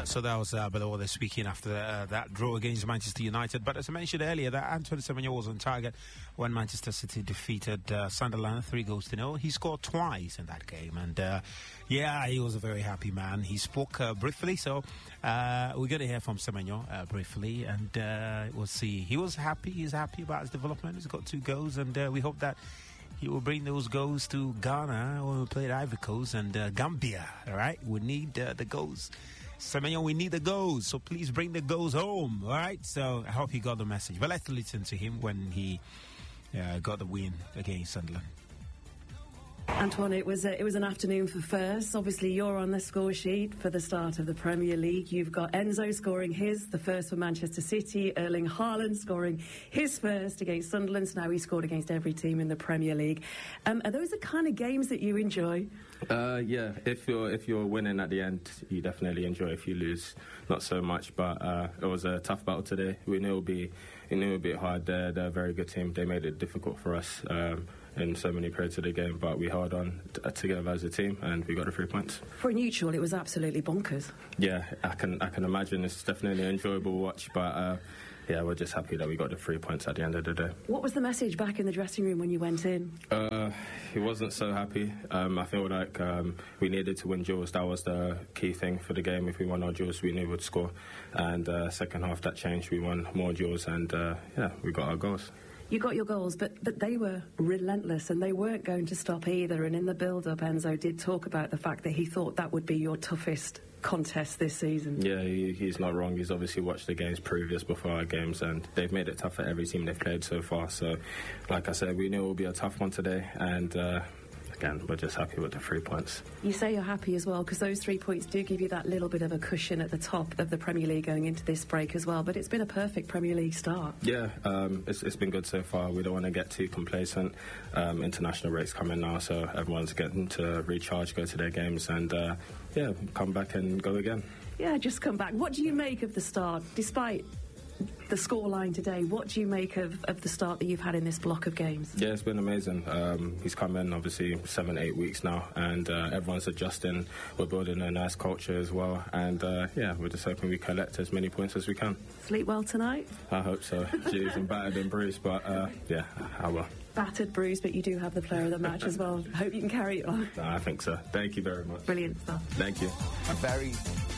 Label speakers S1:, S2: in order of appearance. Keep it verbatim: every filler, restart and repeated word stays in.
S1: So that was uh, below the speaking after uh, that draw against Manchester United. But as I mentioned earlier, that Antoine Semenyo was on target when Manchester City defeated uh, Sunderland three goals to nil. He scored twice in that game, and uh, yeah, he was a very happy man. He spoke uh, briefly, so uh, we're going to hear from Semenyo uh, briefly, and uh, we'll see. He was happy. He's happy about his development. He's got two goals, and uh, we hope that he will bring those goals to Ghana when we play at Ivory Coast and uh, Gambia. All right, we need uh, the goals. Semenyo, we need the goals, so please bring the goals home. All right, so I hope he got the message. But let's listen to him when he uh, got the win against Sunderland.
S2: Antoine, it was a, it was an afternoon for first. Obviously, you're on the score sheet for the start of the Premier League. You've got Enzo scoring his, the first for Manchester City. Erling Haaland scoring his first against Sunderland. So now he scored against every team in the Premier League. Um, are those the kind of games that you enjoy?
S3: Uh, yeah, if you're if you're winning at the end, you definitely enjoy. If you lose, not so much. But uh, it was a tough battle today. We knew it would be, we knew it would be hard. They're, they're a very good team. They made it difficult for us. Um, in so many periods of the game, but we held on t- together as a team and we got the three points.
S2: For a neutral, it was absolutely bonkers.
S3: Yeah, I can I can imagine. It's definitely an enjoyable watch, but uh, yeah, we're just happy that we got the three points at the end of the day.
S2: What was the message back in the dressing room when you went in?
S3: Uh, he wasn't so happy. Um, I feel like um, we needed to win duels. That was the key thing for the game. If we won our duels, we knew we'd score. And uh, second half, that changed. We won more duels and uh, yeah, we got our goals.
S2: You got your goals, but, but they were relentless and they weren't going to stop either. And in the build-up, Enzo did talk about the fact that he thought that would be your toughest contest this season.
S3: Yeah, he, he's not wrong. He's obviously watched the games previous before our games and they've made it tough for every team they've played so far. So, like I said, we knew it would be a tough one today and... Uh, Again, we're just happy with the three points.
S2: You say you're happy as well because those three points do give you that little bit of a cushion at the top of the Premier League going into this break as well. But it's been a perfect Premier League start.
S3: Yeah, um, it's, it's been good so far. We don't want to get too complacent. Um, international breaks coming now, so everyone's getting to recharge, go to their games, and uh, yeah, come back and go again.
S2: Yeah, just come back. What do you make of the start, despite the scoreline today? What do you make of, of the start that you've had in this block of games?
S3: Yeah, it's been amazing. Um, he's come in obviously seven, eight weeks now, and uh, everyone's adjusting. We're building a nice culture as well, and uh, yeah, we're just hoping we collect as many points as we can.
S2: Sleep well tonight?
S3: I hope so. Jeez, I'm battered and bruised, but uh, yeah, I will.
S2: Battered, bruised, but you do have the player of the match as well. Hope you can carry it on.
S3: I think so. Thank you very much.
S2: Brilliant stuff.
S3: Thank you.
S4: A very